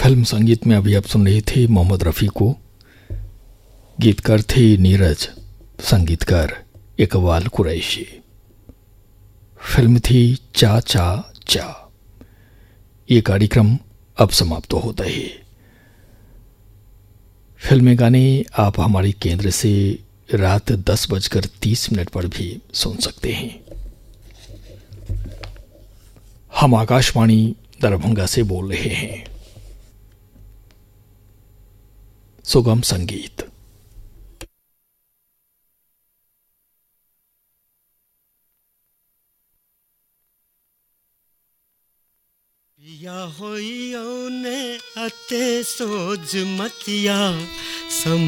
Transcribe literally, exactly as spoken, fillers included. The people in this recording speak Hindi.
फिल्म संगीत में अभी आप सुन रहे थे मोहम्मद रफ़ी को। गीतकार थे नीरज, संगीतकार इकबाल कुरैशी। फिल्म थी चा चा चा। ये कार्यक्रम अब समाप्त होता है। फिल्मी गाने आप हमारे केंद्र से रात दस बजकर तीस मिनट पर भी सुन सकते हैं। हम आकाशवाणी दरभंगा से बोल रहे हैं। सुगम संगीत। या होइयो ने अते सोज मतिया सम